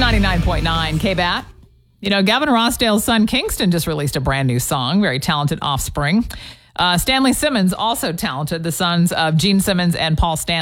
99.9 KBAT. You know, Gavin Rossdale's son Kingston just released a brand new song. Very talented offspring. Stanley Simmons, also talented, the sons of Gene Simmons and Paul Stanley.